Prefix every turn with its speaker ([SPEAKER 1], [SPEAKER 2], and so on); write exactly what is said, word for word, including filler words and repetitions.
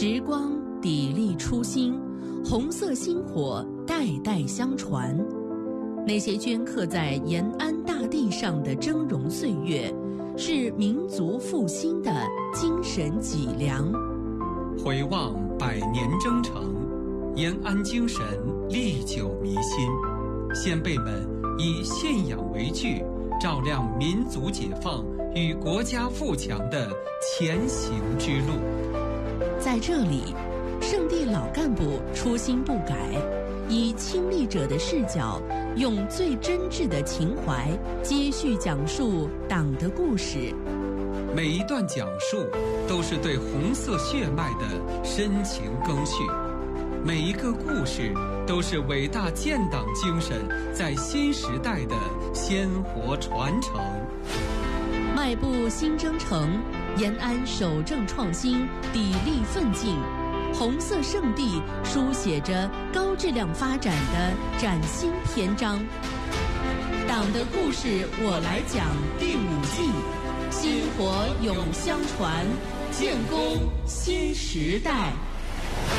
[SPEAKER 1] 时光砥砺初心，红色薪火代代相传。那些镌刻在延安大地上的峥嵘岁月，是民族复兴的精神脊梁。
[SPEAKER 2] 回望百年征程，延安精神历久弥新。先辈们以信仰为据，照亮民族解放与国家富强的前行之路。
[SPEAKER 1] 在这里，圣地老干部初心不改，以亲历者的视角，用最真挚的情怀接续讲述党的故事。
[SPEAKER 2] 每一段讲述都是对红色血脉的深情赓续，每一个故事都是伟大建党精神在新时代的鲜活传承。
[SPEAKER 1] 迈步新征程，延安守正创新，砥砺奋进，红色圣地书写着高质量发展的崭新篇章。党的故事我来讲第五季，薪火永相传，建功新时代。